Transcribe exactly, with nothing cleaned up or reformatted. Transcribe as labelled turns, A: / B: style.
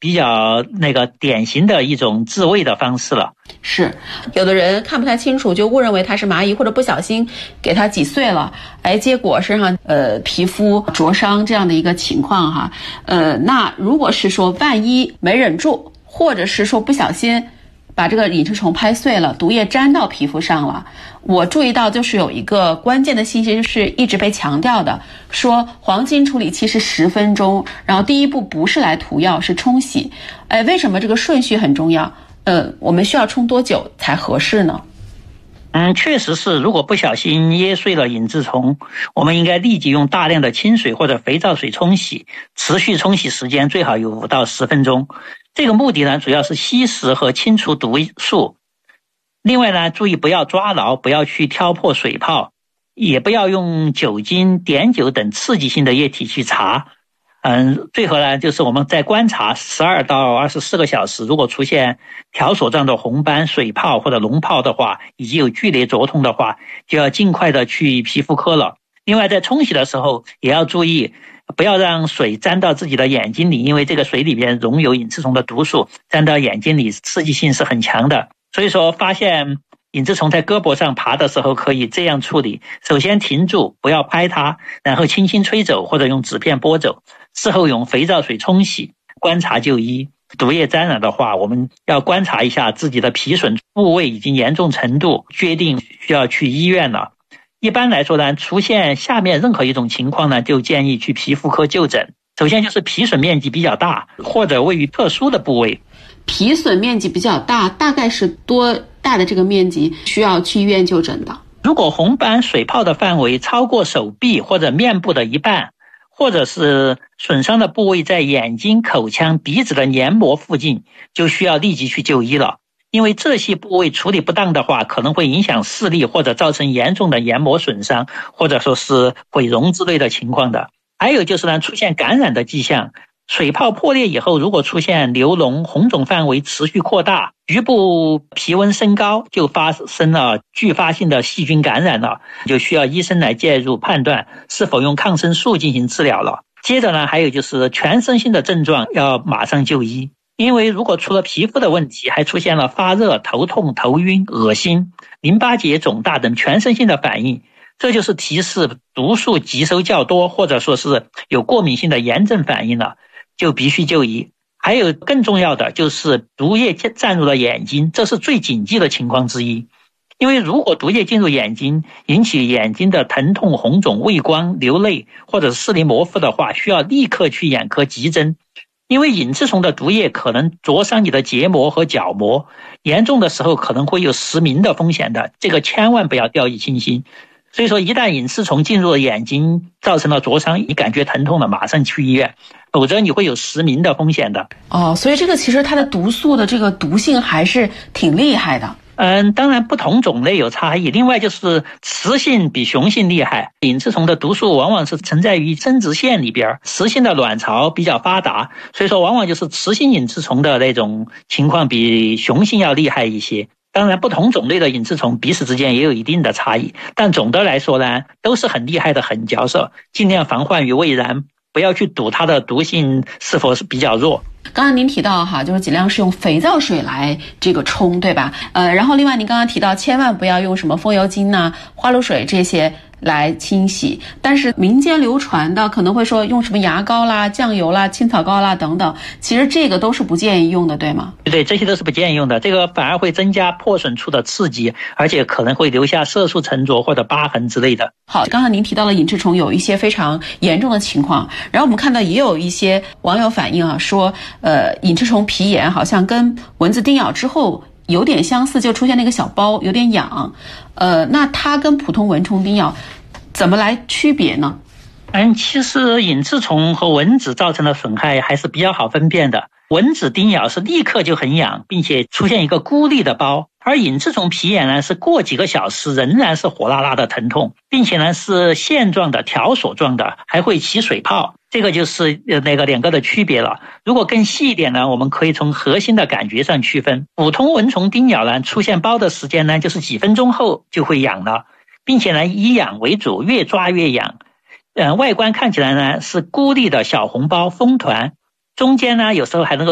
A: 比较那个典型的一种自卫的方式了。
B: 是，有的人看不太清楚，就误认为它是蚂蚁，或者不小心给它挤碎了，哎，结果身上呃皮肤灼伤这样的一个情况哈。呃，那如果是说万一没忍住，或者是说不小心把这个隐翅虫拍碎了，毒液沾到皮肤上了，我注意到就是有一个关键的信息是一直被强调的，说黄金处理期是十分钟，然后第一步不是来涂药，是冲洗。哎，为什么这个顺序很重要？呃，我们需要冲多久才合适呢？
A: 嗯，确实是，如果不小心捏碎了隐翅虫，我们应该立即用大量的清水或者肥皂水冲洗，持续冲洗时间最好有五到十分钟。这个目的呢，主要是吸食和清除毒素。另外呢，注意不要抓牢，不要去挑破水泡，也不要用酒精、碘酒等刺激性的液体去擦。嗯，最后呢，就是我们在观察十二到二十四个小时，如果出现条索状的红斑、水泡或者脓泡的话，以及有剧烈灼痛的话，就要尽快的去皮肤科了。另外，在冲洗的时候也要注意，不要让水沾到自己的眼睛里，因为这个水里边溶有隐翅虫的毒素，沾到眼睛里刺激性是很强的。所以说，发现隐翅虫在胳膊上爬的时候，可以这样处理：首先停住，不要拍它，然后轻轻吹走或者用纸片拨走，事后用肥皂水冲洗，观察就医。毒液沾染的话，我们要观察一下自己的皮损部位已经严重程度，决定需要去医院了。一般来说呢，出现下面任何一种情况呢，就建议去皮肤科就诊。首先就是皮损面积比较大，或者位于特殊的部位。
B: 皮损面积比较大，大概是多大的这个面积需要去医院就诊的？
A: 如果红斑水泡的范围超过手臂或者面部的一半，或者是损伤的部位在眼睛、口腔、鼻子的黏膜附近，就需要立即去就医了。因为这些部位处理不当的话，可能会影响视力或者造成严重的黏膜损伤，或者说是毁容之类的情况的。还有就是呢，出现感染的迹象，水泡破裂以后，如果出现流脓、红肿范围持续扩大，局部皮温升高，就发生了继发性的细菌感染了，就需要医生来介入判断是否用抗生素进行治疗了。接着呢，还有就是全身性的症状要马上就医。因为如果除了皮肤的问题，还出现了发热、头痛、头晕、恶心、淋巴结肿大等全身性的反应，这就是提示毒素吸收较多，或者说是有过敏性的炎症反应了，就必须就医。还有更重要的就是毒液占入了眼睛，这是最紧急的情况之一。因为如果毒液进入眼睛，引起眼睛的疼痛、红肿、畏光、流泪或者视力模糊的话，需要立刻去眼科急诊。因为隐翅虫的毒液可能灼伤你的结膜和角膜，严重的时候可能会有失明的风险的，这个千万不要掉以轻心。所以说，一旦隐翅虫进入了眼睛，造成了灼伤，你感觉疼痛了，马上去医院，否则你会有失明的风险的。
B: 哦，所以这个其实它的毒素的这个毒性还是挺厉害的。
A: 嗯，当然不同种类有差异。另外就是雌性比雄性厉害，隐翅虫的毒素往往是存在于生殖腺里边，雌性的卵巢比较发达，所以说往往就是雌性隐翅虫的那种情况比雄性要厉害一些。当然不同种类的隐翅虫彼此之间也有一定的差异，但总的来说呢，都是很厉害的狠角色，尽量防患于未然，不要去赌它的毒性是否是比较弱。
B: 刚才您提到哈，就是尽量是用肥皂水来这个冲，对吧？呃，然后另外您刚刚提到，千万不要用什么风油精呐、花露水这些来清洗。但是民间流传的可能会说用什么牙膏啦、酱油啦、青草膏啦等等，其实这个都是不建议用的，对吗？
A: 对，这些都是不建议用的，这个反而会增加破损处的刺激，而且可能会留下色素沉着或者疤痕之类的。
B: 好，刚才您提到了隐翅虫有一些非常严重的情况，然后我们看到也有一些网友反映啊，说呃，隐翅虫皮炎好像跟蚊子叮咬之后有点相似，就出现那个小包，有点痒。呃，那它跟普通蚊虫叮咬怎么来区别呢？
A: 嗯，其实隐翅虫和蚊子造成的损害还是比较好分辨的。蚊子叮咬是立刻就很痒，并且出现一个孤立的包，而隐翅虫皮炎呢是过几个小时仍然是火辣辣的疼痛，并且呢是线状的、条索状的，还会起水泡。这个就是那个两个的区别了。如果更细一点呢，我们可以从核心的感觉上区分。普通蚊虫叮咬呢，出现包的时间呢就是几分钟后就会痒了，并且呢以痒为主，越抓越痒。呃，外观看起来呢是孤立的小红包、蜂团，中间呢有时候还能够